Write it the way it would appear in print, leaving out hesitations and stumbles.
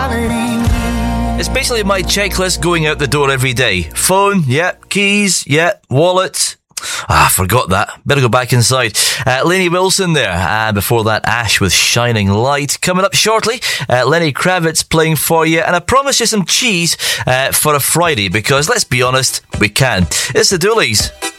It's basically my checklist going out the door every day. Phone, yep. Keys, yep. Wallet. I forgot that. Better go back inside. Lainey Wilson there. And before that, Ash with Shining Light. Coming up shortly, Lenny Kravitz playing for you. And I promised you some cheese for a Friday because, let's be honest, we can. It's the Doolies.